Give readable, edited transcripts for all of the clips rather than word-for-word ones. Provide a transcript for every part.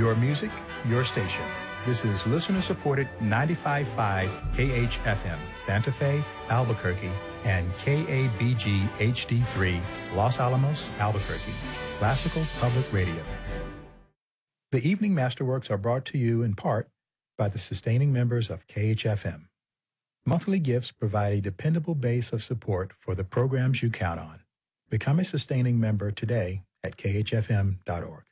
Your music, your station. This is listener-supported 95.5 KHFM, Santa Fe, Albuquerque, and KABG HD3, Los Alamos, Albuquerque. Classical Public Radio. The Evening Masterworks are brought to you in part by the sustaining members of KHFM. Monthly gifts provide a dependable base of support for the programs you count on. Become a sustaining member today at khfm.org.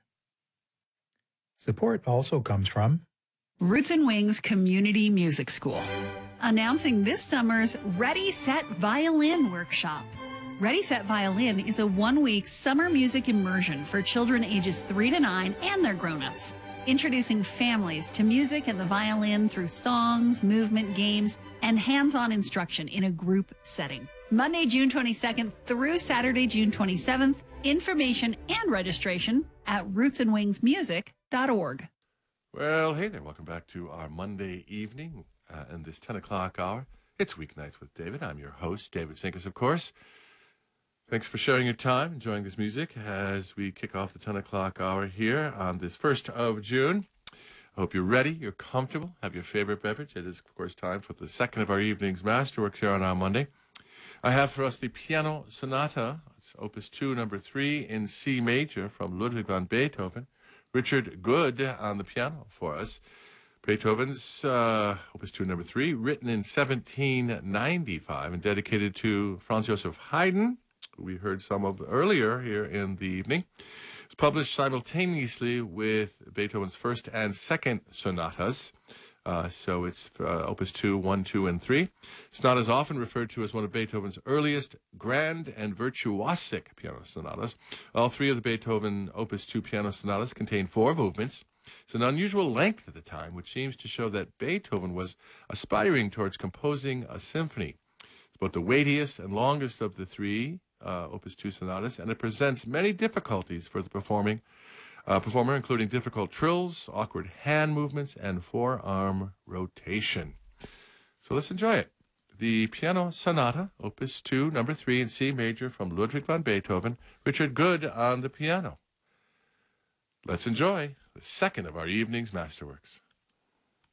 Support also comes from Roots and Wings Community Music School, announcing this summer's Ready, Set, Violin workshop. Ready, Set, Violin is a one-week summer music immersion for children ages 3 to 9 and their grown-ups, introducing families to music and the violin through songs, movement, games, and hands-on instruction in a group setting. Monday, June 22nd through Saturday, June 27th. Information and registration at rootsandwingsmusic.org. Well, hey there. Welcome back to our Monday evening in this 10 o'clock hour. It's Weeknights with David. I'm your host, David Sinkus, of course. Thanks for sharing your time, enjoying this music as we kick off the 10 o'clock hour here on this 1st of June. I hope you're ready, you're comfortable, have your favorite beverage. It is, of course, time for the second of our evening's masterworks here on our Monday. I have for us the Piano Sonata. It's Opus 2, number 3 in C major from Ludwig van Beethoven. Richard Good on the piano for us. Beethoven's Opus 2, number 3, written in 1795 and dedicated to Franz Joseph Haydn, who we heard some of earlier here in the evening. It's published simultaneously with Beethoven's first and second sonatas. So it's Opus 2, 1, 2, and 3. It's not as often referred to as one of Beethoven's earliest grand and virtuosic piano sonatas. All three of the Beethoven Opus 2 piano sonatas contain 4 movements. It's an unusual length at the time, which seems to show that Beethoven was aspiring towards composing a symphony. It's both the weightiest and longest of the 3 Opus 2 sonatas, and it presents many difficulties for the performer, including difficult trills, awkward hand movements, and forearm rotation. So let's enjoy it. The Piano Sonata, Opus 2, number 3 in C major from Ludwig van Beethoven, Richard Good on the piano. Let's enjoy the second of our evening's masterworks.